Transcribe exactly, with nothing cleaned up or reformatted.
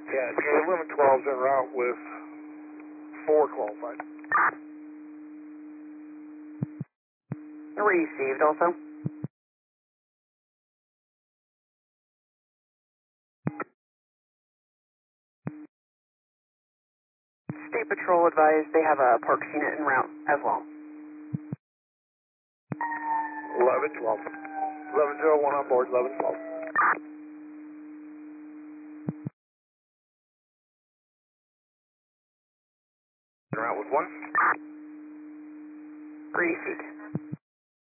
Yeah, K eleven twelve is en route with four qualified. Received also. State Patrol advised they have a Parks unit en route as well. eleven twelve. eleven oh one on board, eleven twelve. En route with one. Received.